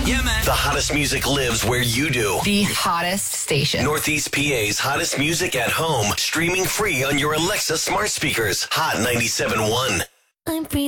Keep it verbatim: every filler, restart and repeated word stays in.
Yeah, man. The hottest music lives where you do. The hottest station. Northeast P A's hottest music at home. Streaming free on your Alexa smart speakers. Hot ninety-seven point one. I'm free.